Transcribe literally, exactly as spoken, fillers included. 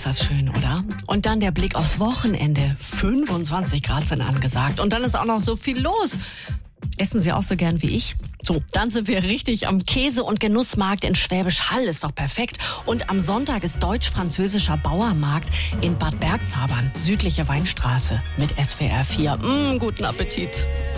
ist das schön, oder? Und dann der Blick aufs Wochenende. fünfundzwanzig Grad sind angesagt. Und dann ist auch noch so viel los. Essen Sie auch so gern wie ich? So, dann sind wir richtig am Käse- und Genussmarkt in Schwäbisch Hall. Ist doch perfekt. Und am Sonntag ist deutsch-französischer Bauernmarkt in Bad Bergzabern, südliche Weinstraße mit S W R vier. Mm, guten Appetit.